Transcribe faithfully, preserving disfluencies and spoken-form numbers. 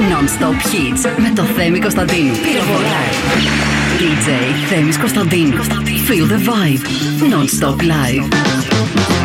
Non-stop hits με το Θέμη Κωνσταντίνου. Πυροβολάει. ντι τζέι Θέμης Κωνσταντίνου. Feel the vibe. Non-stop live.